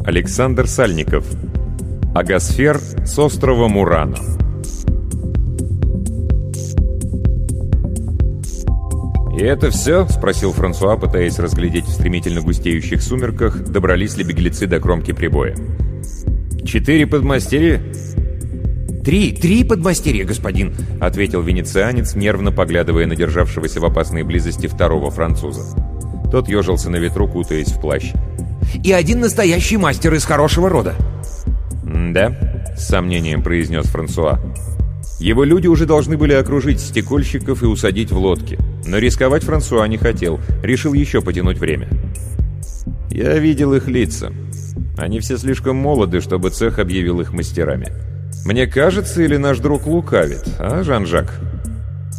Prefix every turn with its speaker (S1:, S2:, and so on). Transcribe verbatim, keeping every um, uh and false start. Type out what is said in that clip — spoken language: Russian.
S1: Александр Сальников. Агосфер с острова Мурано. «И это все?» — спросил Франсуа, пытаясь разглядеть в стремительно густеющих сумерках, добрались ли беглецы до кромки прибоя. «Четыре подмастерья?»
S2: «Три, три подмастерья, господин»,
S1: — ответил венецианец, нервно поглядывая на державшегося в опасной близости второго француза. Тот ежился на ветру, кутаясь в плащ.
S2: «И один настоящий мастер из хорошего рода».
S1: «Да», — с сомнением произнес Франсуа. Его люди уже должны были окружить стекольщиков и усадить в лодки. Но рисковать Франсуа не хотел, решил еще потянуть время. «Я видел их лица. Они все слишком молоды, чтобы цех объявил их мастерами. Мне кажется, или наш друг лукавит, а, Жан-Жак?»